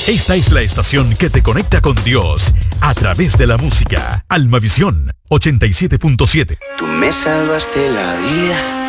Esta es la estación que te conecta con Dios a través de la música. Almavisión 87.7. Tú me salvaste la vida.